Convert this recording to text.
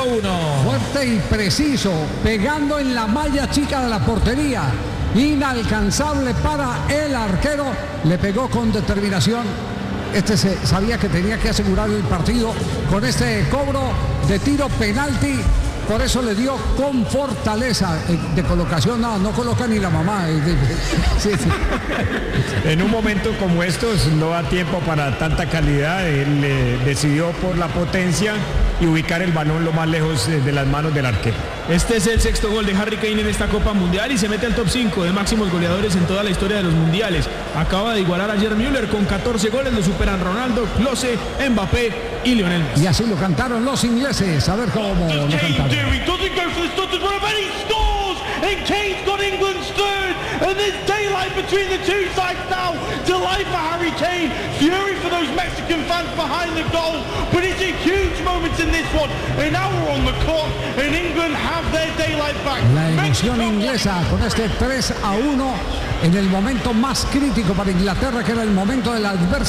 1. Fuerte y preciso, pegando en la malla chica de la portería. Inalcanzable para el arquero. Le pegó con determinación. Sabía que tenía que asegurar el partido con este cobro de tiro penalti. Por eso le dio con fortaleza de colocación. No coloca ni la mamá. Sí. En un momento como estos no da tiempo para tanta calidad. Él decidió por la potencia y ubicar el balón lo más lejos de las manos del arquero. Este es el sexto gol de Harry Kane en esta Copa Mundial y se mete al top 5 de máximos goleadores en toda la historia de los mundiales. Acaba de igualar a Gerd Müller con 14 goles, lo superan Ronaldo, Klose, Mbappé y Lionel Messi. Y así lo cantaron los ingleses. A ver cómo lo cantaron. And Kane's got England's third, and there's daylight between the two sides now. Delight for Harry Kane, fury for those Mexican fans behind the goal, but it's a huge moment in this one. An hour on the clock, and England have their daylight back. La emoción inglesa con este 3-1 en el momento más crítico para Inglaterra, que era el momento del adversario.